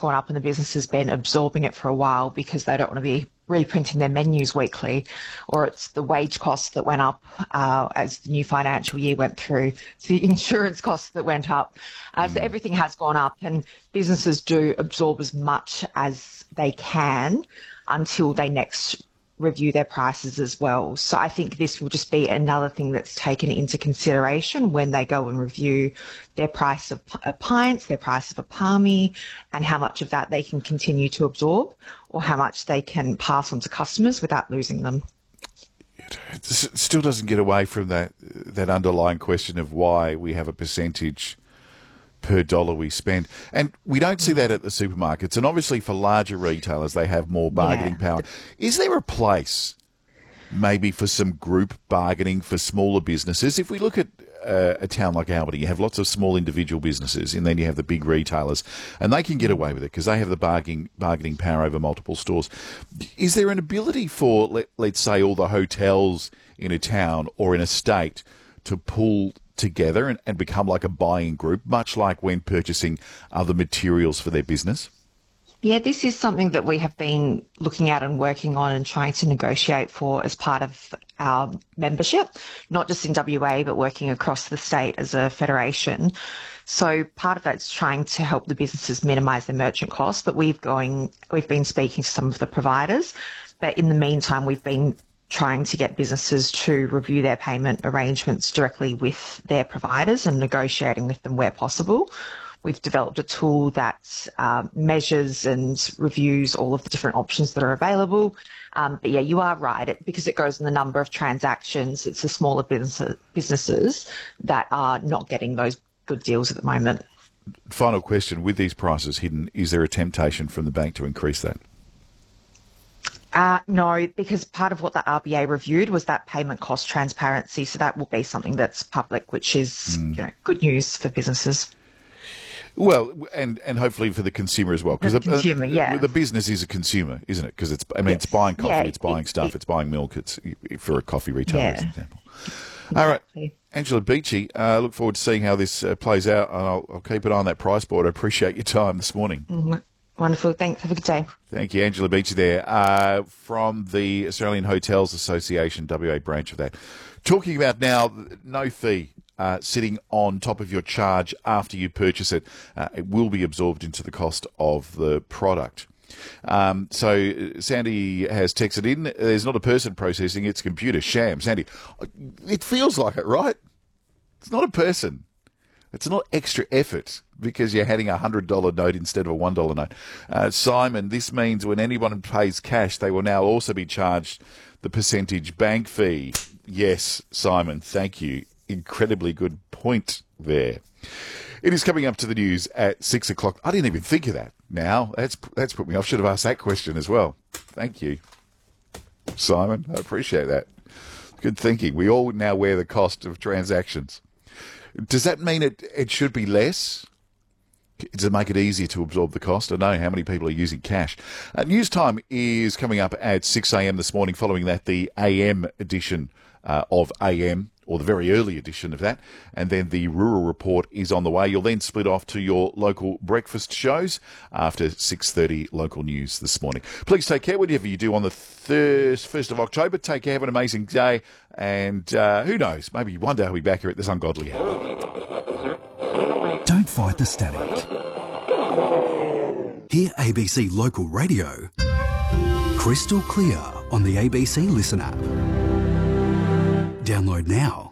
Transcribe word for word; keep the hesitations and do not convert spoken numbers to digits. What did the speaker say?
gone up and the business has been absorbing it for a while because they don't want to be reprinting their menus weekly, or it's the wage costs that went up uh, as the new financial year went through, it's the insurance costs that went up. Uh, mm. So everything has gone up, and businesses do absorb as much as they can until they next review their prices as well. So I think this will just be another thing that's taken into consideration when they go and review their price of a pint, their price of a palmy, and how much of that they can continue to absorb or how much they can pass on to customers without losing them. It still doesn't get away from that that underlying question of why we have a percentage per dollar we spend. And we don't see that at the supermarkets. And obviously for larger retailers, they have more bargaining yeah. power. Is there a place maybe for some group bargaining for smaller businesses? If we look at uh, a town like Albany, you have lots of small individual businesses, and then you have the big retailers, and they can get away with it because they have the bargaining, bargaining power over multiple stores. Is there an ability for, let, let's say, all the hotels in a town or in a state to pull together and, and become like a buying group, much like when purchasing other materials for their business? Yeah, this is something that we have been looking at and working on and trying to negotiate for as part of our membership, not just in W A, but working across the state as a federation. So part of that's trying to help the businesses minimise their merchant costs, but we've going, we've been speaking to some of the providers, but in the meantime, we've been trying to get businesses to review their payment arrangements directly with their providers and negotiating with them where possible. We've developed a tool that uh, measures and reviews all of the different options that are available. Um, but yeah, you are right. It, because it goes in the number of transactions, it's the smaller business, businesses that are not getting those good deals at the moment. Final question, with these prices hidden, is there a temptation from the bank to increase that? Uh, no, because part of what the R B A reviewed was that payment cost transparency. So that will be something that's public, which is mm. you know, good news for businesses. Well, and, and hopefully for the consumer as well. Because the consumer, yeah. The business is a consumer, isn't it? Because it's, I mean, yes. it's buying coffee, yeah, it's buying it, stuff, it, it's buying milk. It's for a coffee retailer, yeah. as an example. Exactly. All right, Angela Beechey, I uh, look forward to seeing how this uh, plays out, and I'll, I'll keep an eye on that price board. I appreciate your time this morning. Mm-hmm. Wonderful. Thanks. Have a good day. Thank you, Angela Beechey there, uh, from the Australian Hotels Association, W A branch of that. Talking about now, no fee. Uh, sitting on top of your charge after you purchase it. Uh, it will be absorbed into the cost of the product. Um, so Sandy has texted in, there's not a person processing, it's computer. Sham. Sandy, it feels like it, right? It's not a person. It's not extra effort because you're handing a one hundred dollars note instead of a one dollar note. Uh, Simon, this means when anyone pays cash, they will now also be charged the percentage bank fee. Yes, Simon, thank you. Incredibly good point there. It is coming up to the news at six o'clock. I didn't even think of that. Now that's that's put me off. Should have asked that question as well. Thank you, Simon. I appreciate that. Good thinking. We all now wear the cost of transactions. Does that mean it it should be less? Does it make it easier to absorb the cost? I don't know how many people are using cash. Uh, news time is coming up at six a.m. this morning. Following that, the A M edition uh, of A M. Or the very early edition of that, and then the Rural Report is on the way. You'll then split off to your local breakfast shows after six thirty local news this morning. Please take care, whatever you do on the first of October. Take care, have an amazing day, and uh, who knows, maybe one day I'll be back here at this ungodly hour. Don't fight the static. Hear A B C Local Radio crystal clear on the A B C Listen app. Download now.